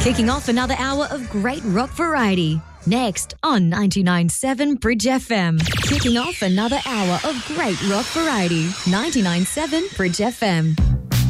Kicking off another hour of great rock variety. Next on 99.7 Bridge FM. Kicking off another hour of great rock variety. 99.7 Bridge FM.